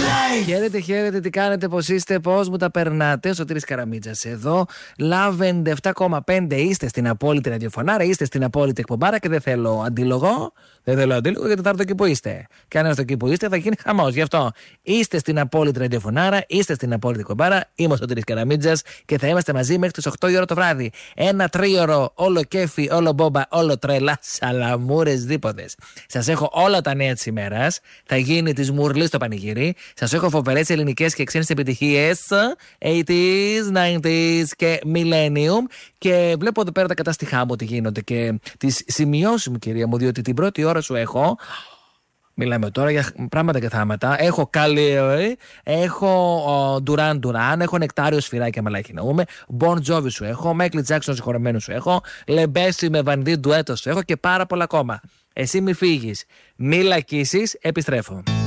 Χαίρετε, χαίρετε, τι κάνετε, πώς είστε, πώς μου τα περνάτε? Ο Σωτήρης Καραμίτζας εδώ. Love 97,5 είστε στην απόλυτη ραδιοφωνάρα, είστε στην απόλυτη εκπομπάρα και δεν θέλω αντίλογο. Δεν θέλω αντίλογο γιατί θα έρθω εκεί που είστε. Και αν έρθω εκεί που είστε θα γίνει χαμός. Γι' αυτό είστε στην απόλυτη ραδιοφωνάρα, είστε στην απόλυτη εκπομπάρα. Είμαι ο Σωτήρης Καραμίτζας και θα είμαστε μαζί μέχρι τις 8 η ώρα το βράδυ. Ένα τρίωρο, όλο κέφι, όλο μπόμπα, όλο τρέλα, σαλαμούρες δίποδες. Σας έχω όλα τα νέα της ημέρας. Θα γίνει της Μουρλής το πανηγύρι. Σας έχω φοβερές ελληνικές και ξένες επιτυχίες 80s, 90s και Millennium. Και βλέπω εδώ πέρα τα κατάστοιχά μου ότι γίνονται και τις σημειώσεις μου, κυρία μου, διότι την πρώτη ώρα σου έχω. Μιλάμε τώρα για πράγματα και θάματα. Έχω Κάλι, έχω Ντουράν Ντουράν, έχω Νεκτάριο Σφυράκια μαλάκι ναούμε. Bon Jovi σου έχω, Μέικλ Τζάκσον συγχωρεμένο σου έχω, Λεμπέση με Βανδί ντουέτο σου έχω και πάρα πολλά ακόμα. Εσύ μη φύγεις, μη λακίσεις, επιστρέφω.